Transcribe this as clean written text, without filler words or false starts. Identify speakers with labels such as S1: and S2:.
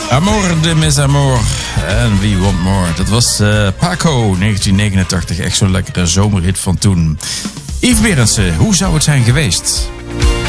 S1: Amor de mis amor en We Want More. Dat was Paco, 1989. Echt zo'n lekkere zomerhit van toen. Yves Berendsen, hoe zou het zijn geweest?